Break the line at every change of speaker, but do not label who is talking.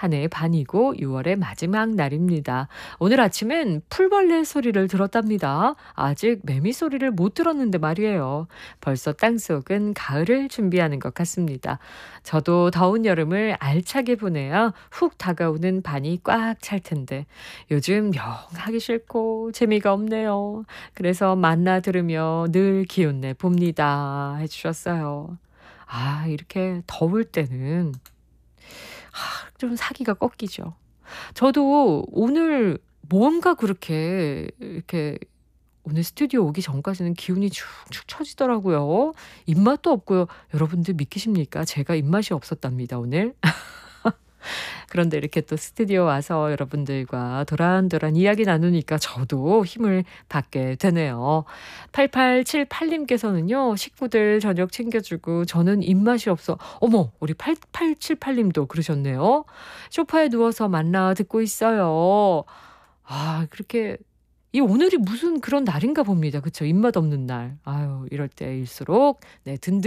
한 해의 반이고 6월의 마지막 날입니다. 오늘 아침엔 풀벌레 소리를 들었답니다. 아직 매미 소리를 못 들었는데 말이에요. 벌써 땅속은 가을을 준비하는 것 같습니다. 저도 더운 여름을 알차게 보내야 훅 다가오는 반이 꽉 찰 텐데 요즘 영 하기 싫고 재미가 없네요. 그래서 만나 들으며 늘 기운내 봅니다. 해주셨어요. 아, 이렇게 더울 때는 좀 사기가 꺾이죠. 저도 오늘 뭔가 그렇게 이렇게 오늘 스튜디오 오기 전까지는 기운이 축축 처지더라고요. 입맛도 없고요. 여러분들 믿기십니까? 제가 입맛이 없었답니다, 오늘. 그런데 이렇게 또 스튜디오 와서 여러분들과 도란도란 이야기 나누니까 저도 힘을 받게 되네요. 8878님께서는요, 식구들 저녁 챙겨주고 저는 입맛이 없어. 어머, 우리 8878님도 그러셨네요. 소파에 누워서 만나 듣고 있어요. 아, 그렇게 이 오늘이 무슨 그런 날인가 봅니다. 그쵸? 입맛 없는 날. 아유, 이럴 때일수록 네, 든든